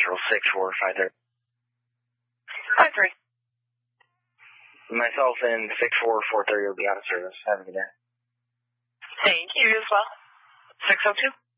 604-530. 53. Myself and 64430 will be out of service. Have a good day. Thank you as well. 602.